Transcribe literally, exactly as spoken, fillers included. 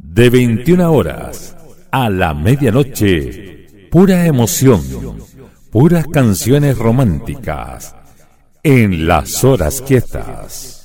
De veintiuna horas a la medianoche, pura emoción, puras canciones románticas, en las horas quietas.